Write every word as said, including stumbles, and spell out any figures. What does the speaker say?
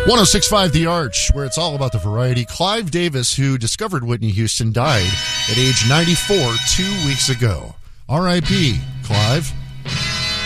ten sixty-five The Arch, where it's all about the variety. Clive Davis, who discovered Whitney Houston, died at age ninety-four two weeks ago. R I P, Clive.